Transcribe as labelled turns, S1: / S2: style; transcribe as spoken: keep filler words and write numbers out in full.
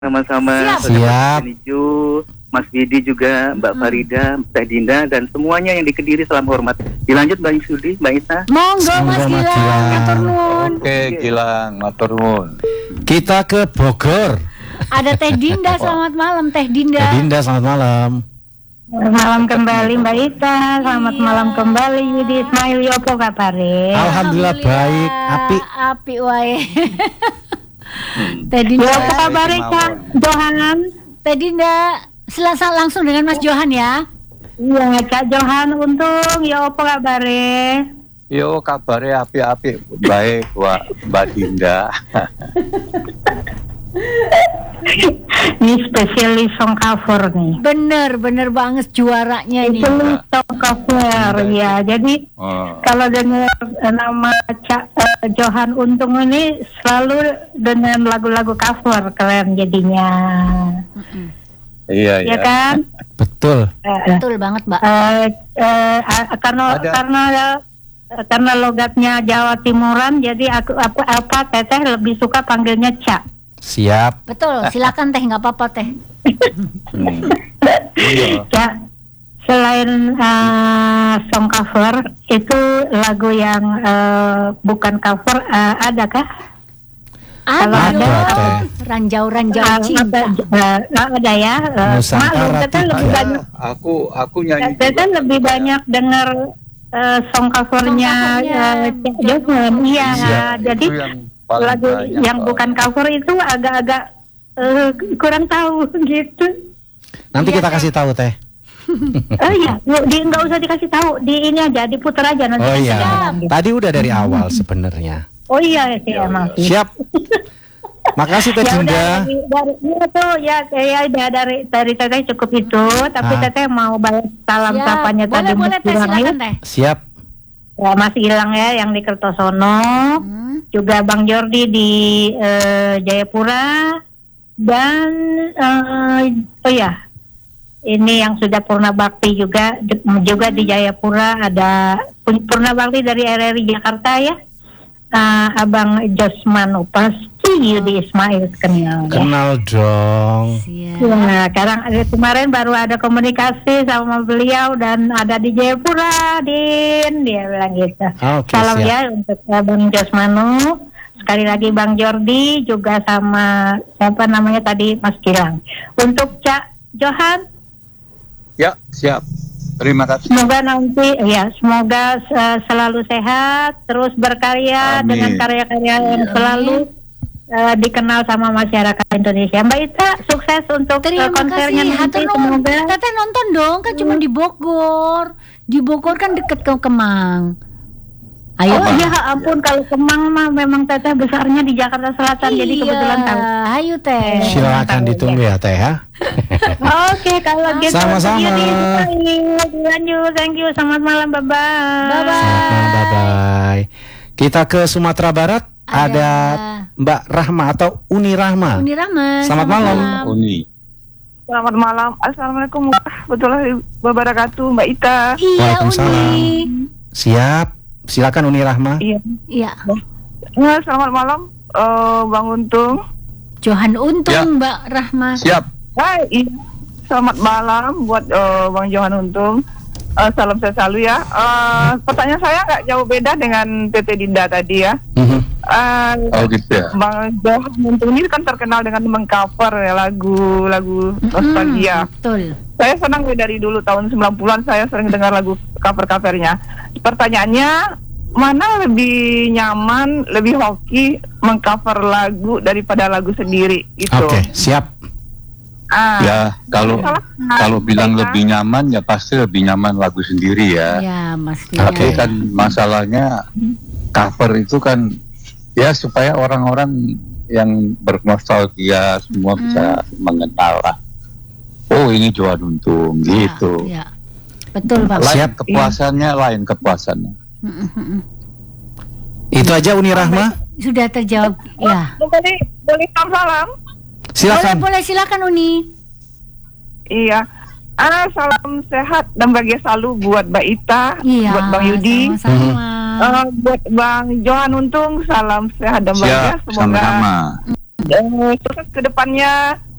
S1: Sama-sama.
S2: Siap.
S1: Niju, Mas Widi juga, Mbak hmm. Farida, Teh Dinda, dan semuanya yang di Kediri, salam hormat. Dilanjut Mbak Sudi, Mbak Ita.
S3: Monggo Mas Gilang, matur nuwun.
S4: Oke, Gilang, matur nuwun.
S2: Kita ke Bogor.
S3: Ada Teh Dinda, selamat malam Teh Dinda.
S2: Teh Dinda, selamat malam.
S5: Malam kembali Mbak Ita, selamat iya. malam kembali Yudi Ismail, yopo kabare?
S2: Alhamdulillah baik, api.
S3: Api wae. Teh Dinda.
S5: Yopo kabare Kak Johan?
S3: Teh Dinda, selasa langsung dengan Mas Johan ya.
S5: Iya, Kak Johan untung, yopo kabare?
S4: Yo kabare api-api baik Wak Mbak Dinda.
S5: Ini spesialis song cover nih.
S3: Bener, bener banget juaranya ini.
S5: Spesialis song cover ya. Jadi oh. kalau dengar nama Cak uh, Johan Untung ini selalu dengan lagu-lagu cover, keren jadinya.
S3: Mm-mm.
S4: Iya,
S5: ya
S4: iya.
S5: kan?
S2: Betul.
S5: Uh,
S3: Betul banget, Mbak.
S5: Uh, uh, uh, karena
S4: Ada.
S5: karena uh, karena logatnya Jawa Timuran, jadi aku apa apa Teteh lebih suka panggilnya Cak.
S2: Siap.
S3: Betul, silakan Teh, nggak apa-apa Teh.
S4: Hmm. Iya.
S5: Ya, selain uh, song cover, itu lagu yang uh, bukan cover uh, adakah?
S3: Ada,
S2: ada Teh.
S3: Ranjau-ranjau
S5: Uh,
S3: cinta.
S5: ada, uh, ada ya. Uh,
S2: Nusantara
S5: Teteh lebih
S2: Tiga.
S5: banyak.
S4: Aku aku nyanyi.
S5: Teteh lebih banyak dengar uh, song covernya uh, Johan. Iya, jadi lagu yang Pak. Bukan cover itu agak-agak uh, kurang tahu gitu.
S2: Nanti
S3: ya,
S2: kita kasih tahu Teh.
S5: Oh iya, di nggak usah dikasih tahu, di ini aja diputar aja nanti.
S2: Oh iya,
S5: gitu.
S2: tadi udah dari awal sebenarnya.
S5: Oh iya sih emang.
S2: Siap. Makasih Teh
S5: Ya
S2: Dinda.
S5: udah, dari, dari ya tuh ya ya udah dari dari Teteh cukup itu, tapi
S2: ah.
S5: Teteh mau balas salam
S3: Ya,
S5: sapanya tadi.
S3: boleh boleh Teh, silakan Teh.
S2: Siap.
S5: Ya, masih hilang ya yang di Kertosono. Hmm. Juga Bang Jordi di uh, Jayapura dan uh, oh ya ini yang sudah Purna Bakti juga juga di Jayapura, ada Purna Bakti dari R R I Jakarta ya, uh, Abang Josman pasti Yudi Ismail kenal
S2: kenal ya. Dong
S5: ya, sekarang kemarin baru ada komunikasi sama beliau dan ada di Jayapura, Din, dia bilang gitu. Okay, salam siap. Ya untuk Bang Josmanu, sekali lagi Bang Jordi, juga sama siapa namanya tadi Mas Gilang. Untuk Cak Johan,
S4: ya siap, terima kasih.
S5: Semoga nanti ya semoga uh, selalu sehat, terus berkarya. Amin. Dengan karya-karya yang ya. Selalu Uh, dikenal sama masyarakat Indonesia. Mbak Ita, sukses untuk uh, konsernya nanti. Semoga.
S3: Teteh nonton dong, kan cuma di Bogor. Di Bogor kan deket ke Kemang. Ayo.
S5: Oh ya ampun, kalau Kemang mah memang Teteh besarnya di Jakarta Selatan, iya, jadi kebetulan tahu.
S3: Ayo Teh.
S2: Silakan ditunggu ya Teh ya.
S5: Oke, kalau gitu.
S2: Sama-sama.
S5: Lanjut, thank you. Selamat malam, bye bye.
S3: Bye bye.
S2: Selamat malam, bye bye. Kita ke Sumatera Barat. Ada, ada Mbak Rahma atau Uni Rahma.
S3: Uni Rahma.
S2: Selamat, Selamat malam.
S3: malam.
S4: Uni.
S6: Selamat malam. Assalamualaikum warahmatullahi wabarakatuh, Mbak Ita.
S3: Iya,
S2: Waalaikumsalam.
S3: Uni.
S2: Siap. Silakan Uni Rahma.
S6: Iya.
S3: Iya.
S6: Ya, selamat malam, uh, Bang Untung.
S3: Johan Untung, ya. Mbak Rahma.
S4: Siap.
S6: Hai. Selamat malam buat uh, Bang Johan Untung. Uh, salam sehat selalu ya. Uh, pertanyaan saya nggak jauh beda dengan Tete Dinda tadi ya.
S2: Mm-hmm.
S6: Uh,
S4: oh gitu ya.
S6: Bang Johan Untung ini kan terkenal dengan mengcover ya, lagu-lagu mm-hmm. nostalgia.
S3: Betul.
S6: Saya senang dari dulu tahun sembilan puluhan saya sering dengar lagu cover-covernya. Pertanyaannya, mana lebih nyaman, lebih hoki mengcover lagu daripada lagu sendiri itu?
S2: Oke, okay, siap.
S6: Ah,
S4: ya kalau kalau bilang saya lebih nyaman ya pasti lebih nyaman lagu sendiri ya.
S3: Ya mesti.
S4: Tapi kan masalahnya cover itu kan ya supaya orang-orang yang bernostalgia semua hmm. bisa mengenal lah. Oh ini Johan Untung ya, gitu.
S3: Ya. Betul Pak.
S4: Lain Siap. Kepuasannya ya. lain kepuasannya.
S2: Itu aja Uni Rahma.
S3: Sudah terjawab ya.
S6: Boleh boleh salam.
S2: Silakan.
S3: Boleh, boleh silakan Uni.
S6: Iya. Ah, salam sehat dan bahagia selalu buat Mbak Ita,
S3: iya,
S6: buat Bang Yudi,
S3: sama-sama.
S6: Uh, buat Bang Johan Untung, salam sehat dan bahagia.
S4: Siap,
S6: semoga
S4: sama-sama.
S6: Uh, sukses ke depannya.